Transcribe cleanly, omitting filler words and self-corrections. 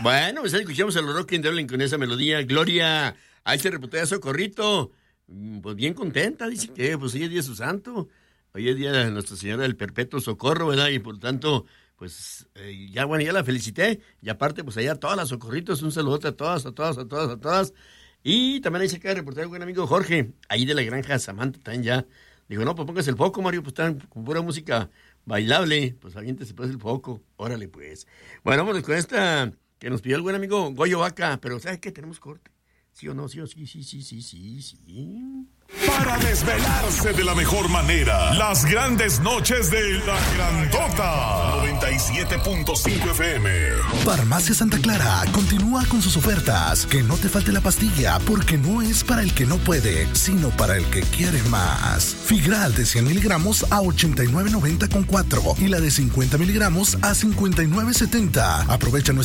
Bueno, pues ahí escuchamos a los Rock and Roll con esa melodía. Gloria, ahí se reputea Socorrito. Pues bien contenta, dice que pues hoy es día de su santo. Hoy es día de Nuestra Señora del Perpetuo Socorro, ¿verdad? Y por tanto, pues ya la felicité. Y aparte, pues allá todas las Socorritos, un saludote a todas. Y también ahí se acaba de reportar un buen amigo Jorge, ahí de la granja Samantha también ya. Digo, no, pues póngase el foco, Mario, pues están con pura música bailable. Pues aviéntese pues el foco. Órale, pues. Bueno, vamos con esta que nos pidió el buen amigo Goyo Vaca. Pero ¿sabes qué? Tenemos corte. ¿Sí o no? Sí. Para desvelarse de la mejor manera, las grandes noches de La Grandota. 97.5 FM. Farmacia Santa Clara continúa con sus ofertas. Que no te falte la pastilla, porque no es para el que no puede, sino para el que quiere más. Figral de 100 miligramos a 89.90 con 4 y la de 50 miligramos a 59.70. Aprovecha nuestra